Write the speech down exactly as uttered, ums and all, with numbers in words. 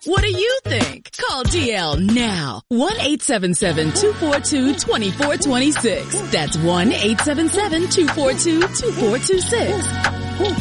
What do you think? Call T L now. one eight seven seven, two four two, two four two six. That's one eight seven seven, two four two, two four two six.